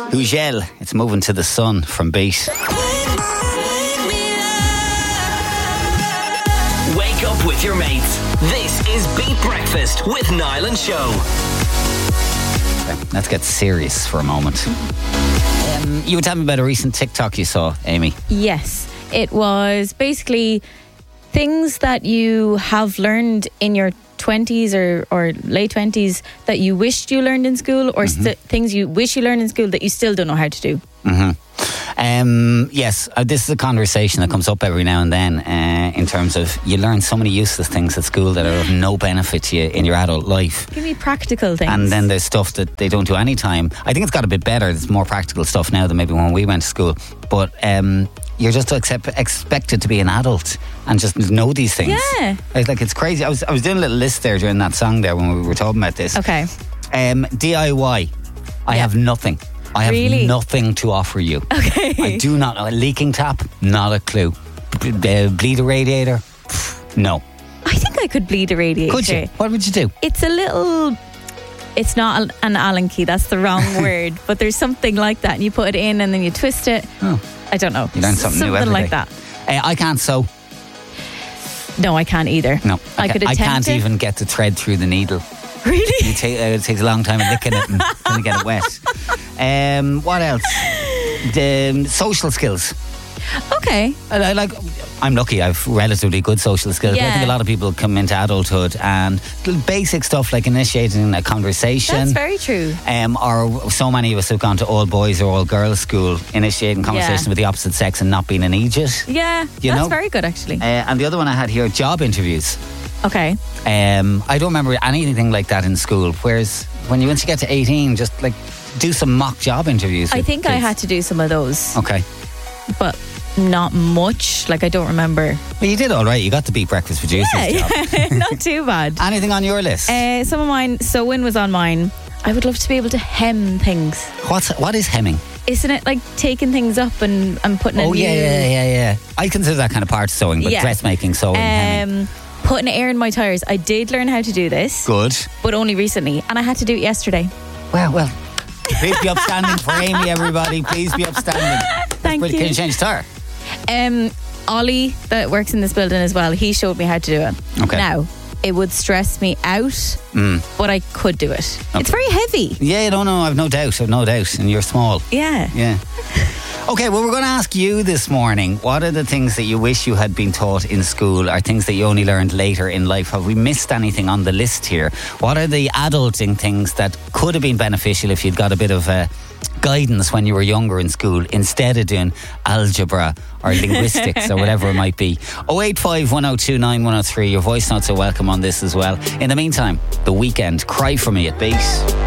Ugel, it's moving to the sun from Beat. Wake up with your mates. This is Beat Breakfast with Niall and Show. Okay, let's get serious for a moment. You were telling me about a recent TikTok you saw, Amy. Yes, it was basically things that you have learned in your 20s or late 20s that you wished you learned in school, or things you wish you learned in school that you still don't know how to do. Yes, this is a conversation that comes up every now and then in terms of you learn so many useless things at school that are of no benefit to you in your adult life. Give me practical things. And then there's stuff that they don't do any time. I think it's got a bit better. There's more practical stuff now than maybe when we went to school. But you're just expected to be an adult and just know these things. Yeah. Like it's crazy. I was doing a little list there during that song there when we were talking about this. Okay. DIY. I have nothing. I have nothing to offer you. Okay. I do not know. A leaking tap? Not a clue. Bleed a radiator? No. I think I could bleed a radiator. Could you? What would you do? It's a little... It's not an Allen key, that's the wrong word. But there's something like that. And you put it in and then you twist it. Oh. I don't know. You learn something new every day. Like that. I can't sew. No, I can't either. No. I could attempt I can't it. even get the thread through the needle. Really? It takes a long time of licking it and trying to get it wet. What else? The social skills. Okay. I'm lucky. I've relatively good social skills. Yeah. But I think a lot of people come into adulthood and basic stuff like initiating a conversation. That's very true. Or so many of us have gone to all boys or all girls school, initiating conversation with the opposite sex and not being an idiot. Yeah, that's very good actually. And the other one I had here, job interviews. Okay. I don't remember anything like that in school. Whereas once you get to 18, just like do some mock job interviews. I think I had to do some of those. Okay. But not much. Like I don't remember. Well, you did all right. You got the Beat Breakfast Producers job. Yeah, not too bad. Anything on your list? Some of mine, sewing was on mine. I would love to be able to hem things. What is hemming? Isn't it like taking things up and putting Oh, yeah. I consider that kind of part of sewing, but dressmaking, sewing, hemming. Putting air in my tyres. I did learn how to do this. Good. But only recently. And I had to do it yesterday. Well. Please be upstanding for Amy, everybody. Please be upstanding. Thank you. Can you change the tyre? Ollie, that works in this building as well, he showed me how to do it. Okay. Now, it would stress me out, but I could do it. Okay. It's very heavy. Yeah, no, I've no doubt. And you're small. Yeah. Yeah. Okay, well, we're going to ask you this morning, what are the things that you wish you had been taught in school, or things that you only learned later in life? Have we missed anything on the list here? What are the adulting things that could have been beneficial if you'd got a bit of guidance when you were younger in school, instead of doing algebra or linguistics or whatever it might be? 085 1029 103. Your voice notes are welcome on this as well. In the meantime, The Weekend, Cry For Me at Beat.